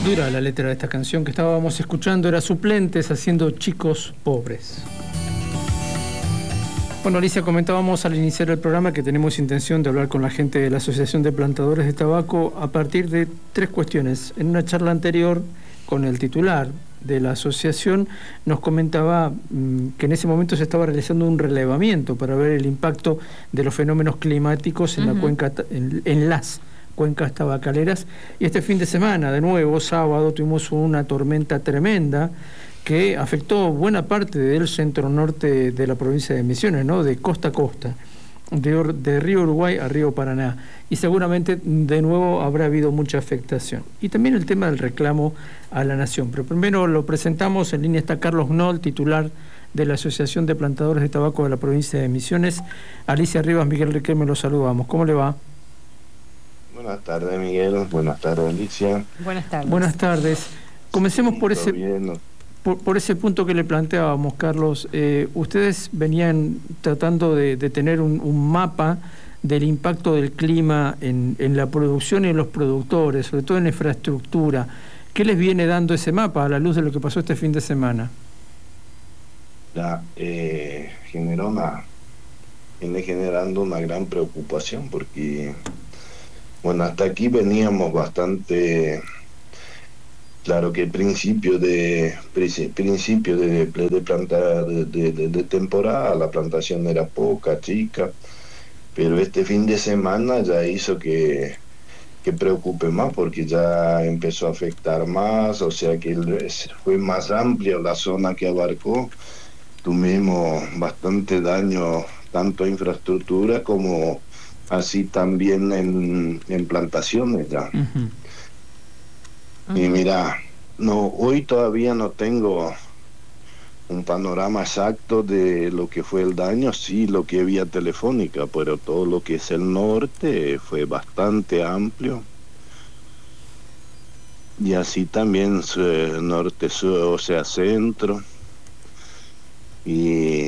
Dura la letra de esta canción que estábamos escuchando, era Suplentes haciendo Chicos Pobres. Bueno, Alicia, comentábamos al iniciar el programa que tenemos intención de hablar con la gente de la Asociación de Plantadores de Tabaco a partir de tres cuestiones. En una charla anterior con el titular de la asociación nos comentaba que en ese momento se estaba realizando un relevamiento para ver el impacto de los fenómenos climáticos en la cuenca, en las cuencas tabacaleras, y este fin de semana, de nuevo, sábado, tuvimos una tormenta tremenda que afectó buena parte del centro norte de la provincia de Misiones, ¿no? De costa a costa, de Río Uruguay a Río Paraná, y seguramente de nuevo habrá habido mucha afectación. Y también el tema del reclamo a la nación. Pero primero lo presentamos, en línea está Carlos Knoll, titular de la Asociación de Plantadores de Tabaco de la provincia de Misiones. Alicia Rivas, Miguel Riquelme, los saludamos. ¿Cómo le va? Buenas tardes, Miguel. Buenas tardes, Alicia. Buenas tardes. Buenas tardes. Comencemos por ese... Bien. Por ese punto que le planteábamos, Carlos, ustedes venían tratando de tener un mapa del impacto del clima en la producción y en los productores, sobre todo en la infraestructura. ¿Qué les viene dando ese mapa a la luz de lo que pasó este fin de semana? Viene generando una gran preocupación porque, bueno, hasta aquí veníamos bastante... Claro que el principio de plantar de temporada, la plantación era poca, chica, pero este fin de semana ya hizo que preocupe más porque ya empezó a afectar más, o sea que fue más amplia la zona que abarcó. Tuvimos bastante daño tanto a infraestructura como así también en plantaciones ya. Y mira, hoy todavía no tengo un panorama exacto de lo que fue el daño, sí lo que vía telefónica, pero todo lo que es el norte fue bastante amplio. Y así también norte, sur, o sea, centro. Y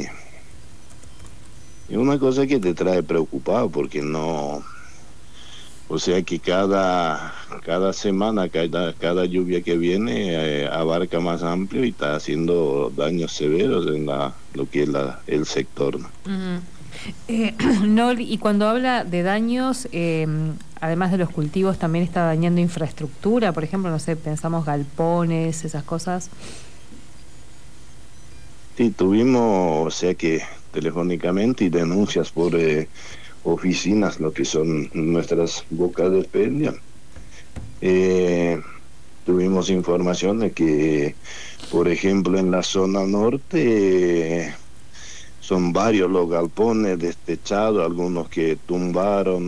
una cosa que te trae preocupado porque no... O sea que cada semana, cada lluvia que viene abarca más amplio y está haciendo daños severos en lo que es el sector, ¿no? Nol, y cuando habla de daños, además de los cultivos, también está dañando infraestructura, por ejemplo, no sé, pensamos galpones, esas cosas. Sí, tuvimos, o sea que telefónicamente y denuncias por... oficinas, lo que son nuestras bocas de expendio. Tuvimos información de que, por ejemplo, en la zona norte son varios los galpones destechados, algunos que tumbaron,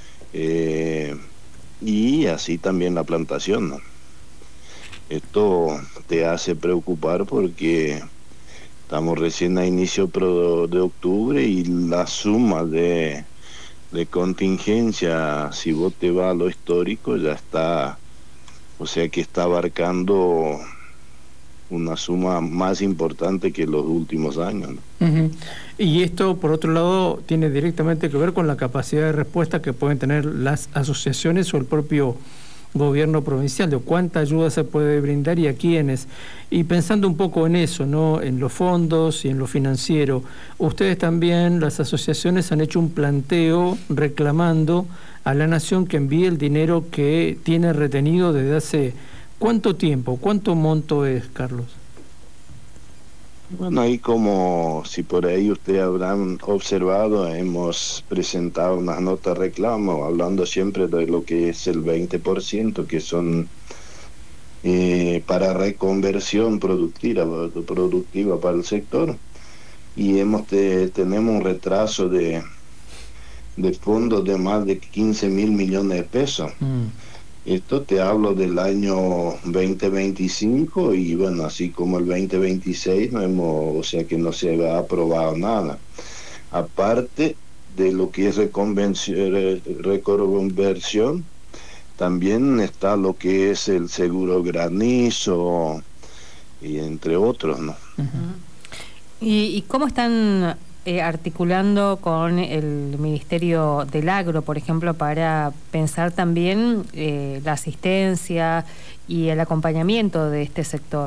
y así también la plantación, ¿no? Esto te hace preocupar porque estamos recién a inicio de octubre y la suma de contingencia, si vos te vas a lo histórico, ya está, o sea que está abarcando una suma más importante que los últimos años, ¿no? Y esto, por otro lado, tiene directamente que ver con la capacidad de respuesta que pueden tener las asociaciones o el propio gobierno provincial, de cuánta ayuda se puede brindar y a quiénes. Y pensando un poco en eso, ¿no? En los fondos y en lo financiero, ustedes también, las asociaciones, han hecho un planteo reclamando a la nación que envíe el dinero que tiene retenido desde hace ¿cuánto tiempo? ¿Cuánto monto es, Carlos? Bueno, ahí como si por ahí ustedes habrán observado, hemos presentado unas notas de reclamo hablando siempre de lo que es el 20%, que son para reconversión productiva para el sector, y tenemos un retraso de fondos de más de 15.000 millones de pesos. Esto te hablo del año 2025 y bueno, así como el 2026 o sea que no se ha aprobado nada. Aparte de lo que es reconversión, también está lo que es el seguro granizo y entre otros, ¿no? ¿Y cómo están articulando con el Ministerio del Agro, por ejemplo, para pensar también la asistencia y el acompañamiento de este sector?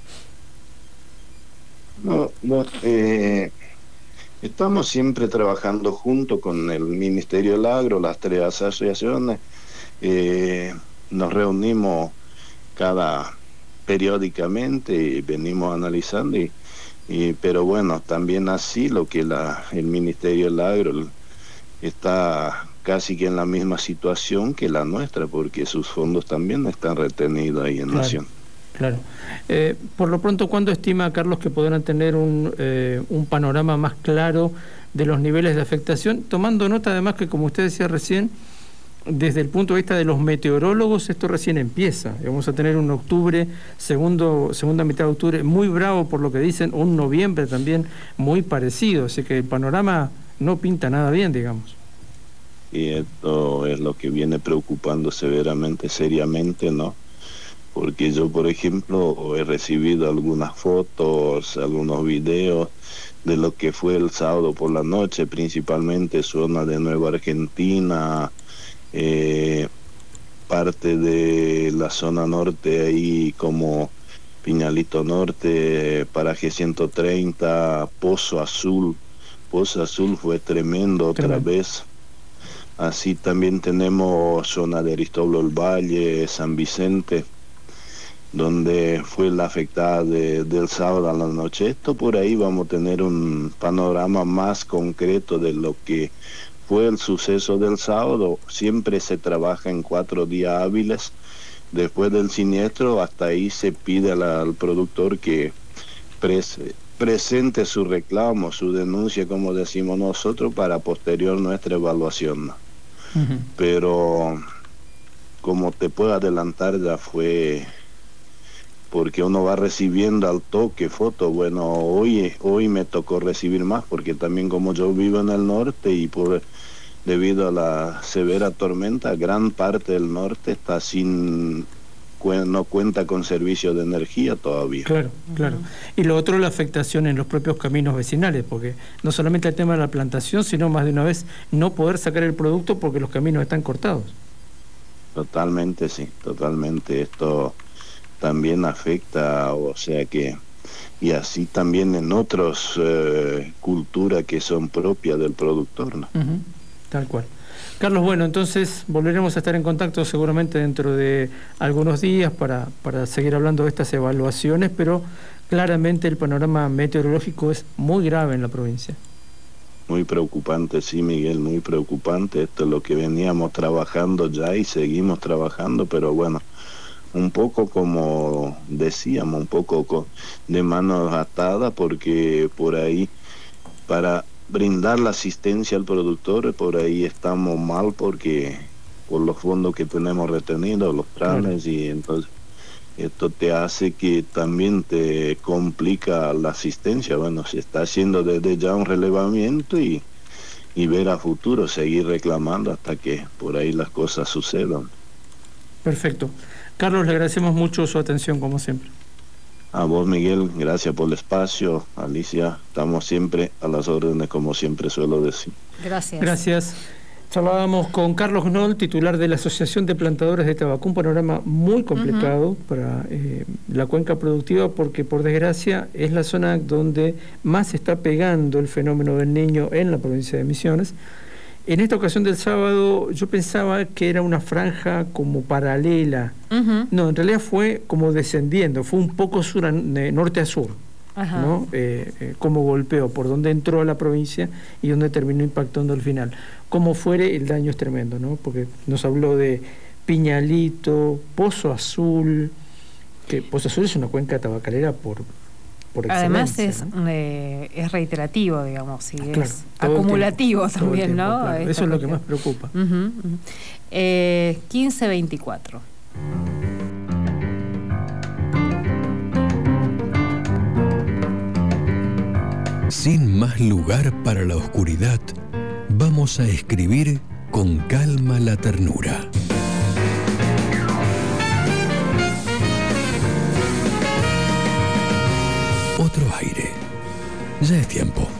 Estamos siempre trabajando junto con el Ministerio del Agro, las tres asociaciones. Nos reunimos periódicamente y venimos analizando, pero bueno, también así lo que el Ministerio del Agro está casi que en la misma situación que la nuestra, porque sus fondos también están retenidos ahí en Nación. Claro. Por lo pronto, ¿cuándo estima, Carlos, que podrán tener un panorama más claro de los niveles de afectación? Tomando nota, además, que como usted decía recién, desde el punto de vista de los meteorólogos, esto recién empieza. Vamos a tener un octubre, segunda mitad de octubre, muy bravo por lo que dicen, un noviembre también muy parecido. Así que el panorama no pinta nada bien, digamos. Y esto es lo que viene preocupando seriamente, ¿no? Porque yo, por ejemplo, he recibido algunas fotos, algunos videos de lo que fue el sábado por la noche, principalmente zona de Nueva Argentina, parte de la zona norte ahí como Piñalito Norte, Paraje 130, Pozo Azul. Pozo Azul fue tremendo otra vez. Así también tenemos zona de Aristóbulo del Valle, San Vicente, donde fue la afectada del sábado a la noche. Esto por ahí vamos a tener un panorama más concreto de lo que fue el suceso del sábado. Siempre se trabaja en 4 días hábiles después del siniestro. Hasta ahí se pide al productor que presente su reclamo, su denuncia, como decimos nosotros, para posterior nuestra evaluación. Pero como te puedo adelantar, ya fue, porque uno va recibiendo al toque fotos. Bueno, hoy me tocó recibir más, porque también como yo vivo en el norte y debido a la severa tormenta, gran parte del norte está no cuenta con servicio de energía todavía. Claro. Y lo otro, la afectación en los propios caminos vecinales, porque no solamente el tema de la plantación, sino más de una vez no poder sacar el producto porque los caminos están cortados. Totalmente, sí, totalmente. Esto también afecta, o sea que, y así también en otras culturas que son propias del productor, ¿no? Tal cual. Carlos, bueno, entonces volveremos a estar en contacto seguramente dentro de algunos días para seguir hablando de estas evaluaciones, pero claramente el panorama meteorológico es muy grave en la provincia. Muy preocupante, sí, Miguel, muy preocupante. Esto es lo que veníamos trabajando ya y seguimos trabajando, pero bueno, un poco como decíamos, un poco de manos atadas, porque por ahí para brindar la asistencia al productor, por ahí estamos mal, porque por los fondos que tenemos retenidos, los planes, y entonces esto te hace que también te complica la asistencia. Bueno, se está haciendo desde ya un relevamiento y ver a futuro, seguir reclamando hasta que por ahí las cosas sucedan. Perfecto. Carlos, le agradecemos mucho su atención, como siempre. A vos, Miguel, gracias por el espacio. Alicia, estamos siempre a las órdenes, como siempre suelo decir. Gracias. Charlábamos con Carlos Knoll, titular de la Asociación de Plantadores de Tabaco. Un panorama muy complicado para la cuenca productiva, porque por desgracia es la zona donde más se está pegando el fenómeno del Niño en la provincia de Misiones. En esta ocasión del sábado yo pensaba que era una franja como paralela. No, en realidad fue como descendiendo, fue un poco norte a sur, ¿no? Como golpeó, por donde entró a la provincia y donde terminó impactando al final. Como fuere, el daño es tremendo, ¿no? Porque nos habló de Piñalito, Pozo Azul, que Pozo Azul es una cuenca tabacalera por además es, ¿no? Es reiterativo, digamos, y claro, es acumulativo tiempo, también, tiempo, ¿no? Claro. Eso es lo que más preocupa. 1524. Sin más lugar para la oscuridad, vamos a escribir con calma la ternura. Otro aire. Ya es tiempo.